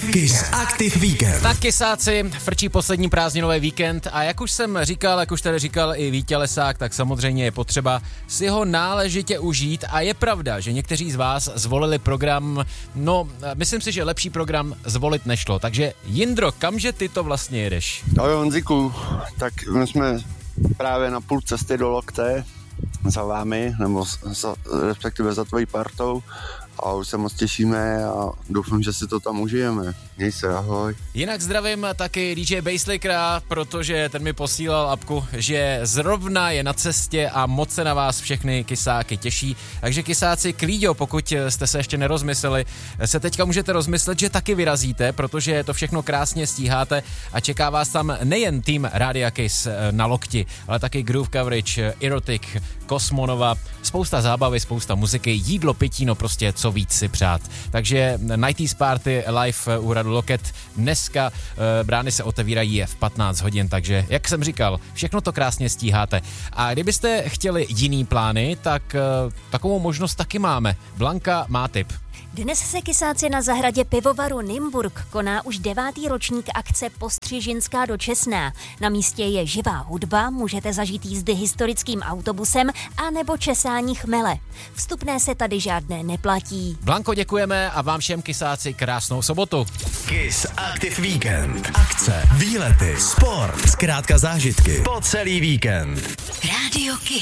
Kiss Active Weekend. Tak kysáci, frčí poslední prázdninový víkend a jak už jsem říkal, jak už tady říkal i Vítě Lesák, tak samozřejmě je potřeba si ho náležitě užít a je pravda, že někteří z vás zvolili program, no myslím si, že lepší program zvolit nešlo, takže Jindro, kamže ty to vlastně jedeš? Ahoj Honziku, tak my jsme právě na půl cesty do Lokte za vámi, nebo respektive za tvojí partou a už se moc těšíme a doufám, že si to tam užijeme. Měj se, ahoj. Jinak zdravím taky DJ Basslickera, protože ten mi posílal apku, že zrovna je na cestě a moc se na vás všechny kysáky těší. Takže kysáci, klíďo, pokud jste se ještě nerozmysleli, se teďka můžete rozmyslet, že taky vyrazíte, protože to všechno krásně stíháte a čeká vás tam nejen tým Rádia Kiss na lokti, ale taky Groove Coverage, Erotic, Kosmonova, spousta zábavy, spousta muziky, jídlo, pití, no prostě co víc si přát. Takže 90s Party live u Hradu Loket dneska, brány se otevírají v 15 hodin, takže jak jsem říkal, všechno to krásně stíháte. A kdybyste chtěli jiný plány, tak takovou možnost taky máme. Blanka má tip. Dnes se kysáci na zahradě pivovaru Nymburk koná už 9. ročník akce Postřižinská do Česná. Na místě je živá hudba, můžete zažít jízdy historickým autobusem a nebo česání chmele. Vstupné se tady žádné neplatí. Blanko, děkujeme a vám všem kysáci krásnou sobotu. Kiss Active Weekend. Akce, výlety, sport, zkrátka zážitky po celý víkend. Rádio Kiss.